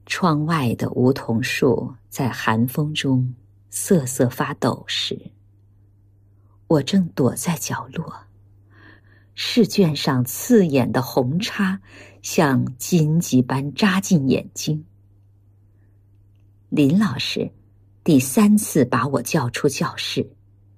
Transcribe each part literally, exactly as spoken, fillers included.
窗外的梧桐树在寒风中瑟瑟发抖时，我正躲在角落，试卷上刺眼的红叉像荆棘般扎进眼睛。林老师第三次把我叫出教室。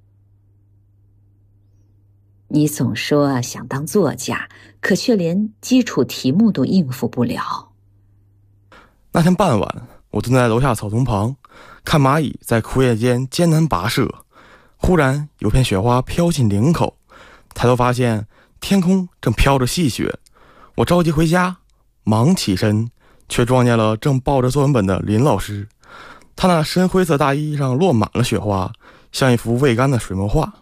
你总说想当作家，可却连基础题目都应付不了。 那天傍晚，我蹲在楼下草丛旁，看蚂蚁在枯叶间艰难跋涉。忽然有片雪花飘进领口，抬头发现天空正飘着细雪。我着急回家，忙起身，却撞见了正抱着作文本的林老师。他那深灰色大衣上落满了雪花，像一幅未干的水墨画。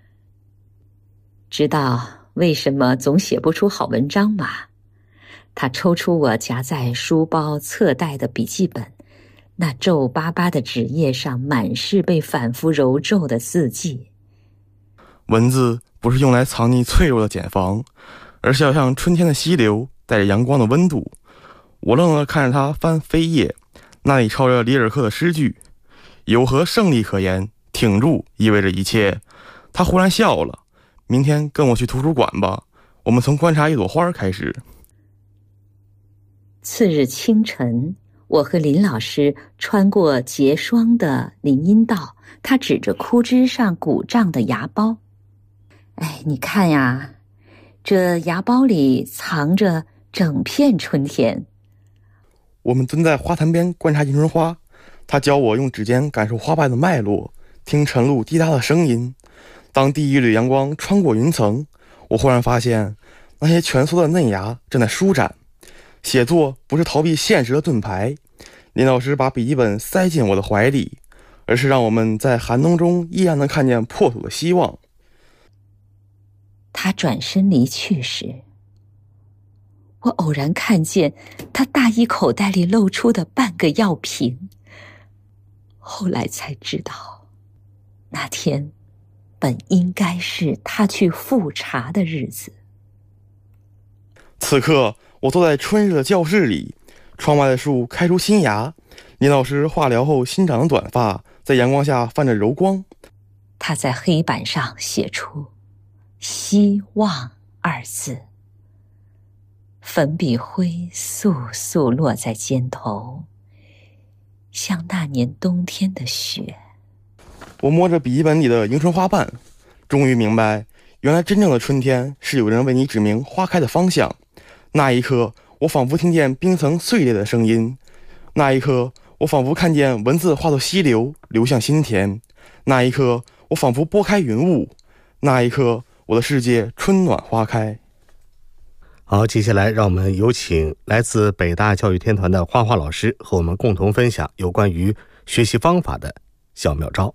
知道为什么总写不出好文章吗？他抽出我夹在书包侧袋的笔记本，那皱巴巴的纸页上满是被反复揉皱的字迹。 文字不是用来藏匿脆弱的茧房，而是要像春天的溪流，带着阳光的温度。我愣了看着他翻扉页，那里抄着里尔克的诗句：有何胜利可言，挺住意味着一切。他忽然笑了，明天跟我去图书馆吧，我们从观察一朵花开始。 次日清晨，我和林老师穿过结霜的林荫道，他指着枯枝上鼓胀的芽苞。哎，你看呀，这芽苞里藏着整片春天。 我们蹲在花坛边观察迎春花，他教我用指尖感受花瓣的脉络，听晨露滴答的声音。当第一缕阳光穿过云层，我忽然发现那些蜷缩的嫩芽正在舒展。写作不是逃避现实的盾牌，林老师把笔记本塞进我的怀里，而是让我们在寒冬中依然能看见破土的希望。 他转身离去时，我偶然看见他大衣口袋里露出的半个药瓶，后来才知道，那天本应该是他去复查的日子。 此刻我坐在春日的教室里，窗外的树开出新芽，林老师化疗后新长的短发在阳光下泛着柔光。 他在黑板上写出希望二字，粉笔灰簌簌落在肩头，像那年冬天的雪。 我摸着笔记本里的迎春花瓣，终于明白，原来真正的春天是有人为你指明花开的方向。那一刻，我仿佛听见冰层碎裂的声音；那一刻，我仿佛看见文字化作溪流流向心田；那一刻，我仿佛拨开云雾；那一刻，我的世界春暖花开。 好，接下来让我们有请来自北大教育天团的花花老师和我们共同分享有关于学习方法的小妙招。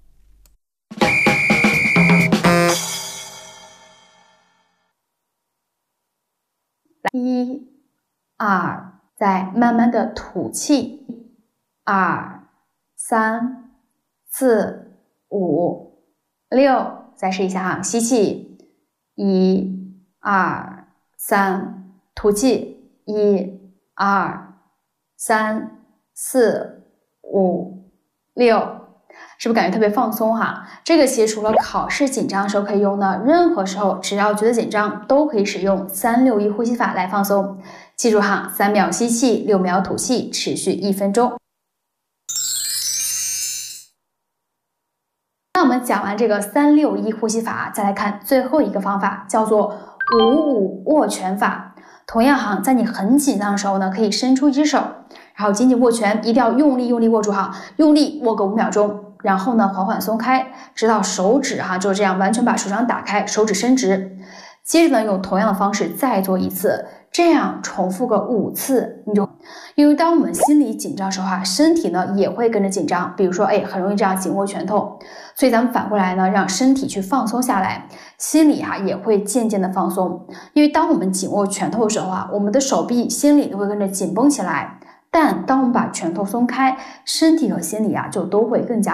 一、二，再慢慢的吐气，二、三、四、五、六，再试一下哈，吸气，一、二、三，吐气，一、二、三、四、五、六。是不是感觉特别放松哈？这个其实除了考试紧张的时候可以用呢，任何时候只要觉得紧张都可以使用三六一呼吸法来放松。记住哈，三秒吸气，六秒吐气，持续一分钟。那我们讲完这个三六一呼吸法，再来看最后一个方法，叫做五五握拳法。同样哈，在你很紧张的时候呢，可以伸出一只手，然后紧紧握拳，一定要用力用力握住哈，用力握个五秒钟。然后呢，缓缓松开，直到手指哈就这样完全把手掌打开，手指伸直。接着呢，用同样的方式再做一次，这样重复个五次，你就因为当我们心里紧张的时候啊，身体呢也会跟着紧张，比如说哎，很容易这样紧握拳头，所以咱们反过来呢，让身体去放松下来，心里啊也会渐渐的放松。因为当我们紧握拳头的时候啊，我们的手臂、心里都会跟着紧绷起来。但当我们把拳头松开，身体和心理啊就都会更加